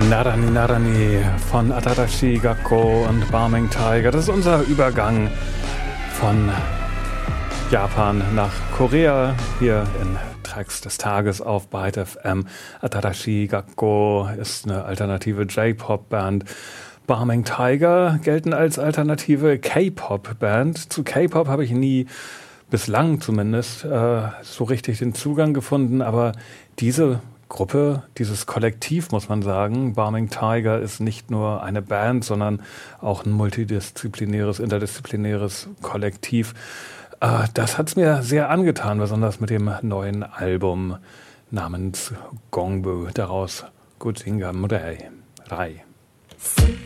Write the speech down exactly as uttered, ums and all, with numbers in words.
Narani Narani von Atarashi Gakko und Barming Tiger. Das ist unser Übergang von Japan nach Korea hier in Tracks des Tages auf Byte F M. Atarashi Gakko ist eine alternative J-Pop-Band. Barming Tiger gelten als alternative K-Pop-Band. Zu K-Pop habe ich nie, bislang zumindest, äh, so richtig den Zugang gefunden, aber diese Gruppe, dieses Kollektiv, muss man sagen, Barming Tiger, ist nicht nur eine Band, sondern auch ein multidisziplinäres, interdisziplinäres Kollektiv. Äh, das hat es mir sehr angetan, besonders mit dem neuen Album namens Gongbu, daraus Gujinga Murei. Rai.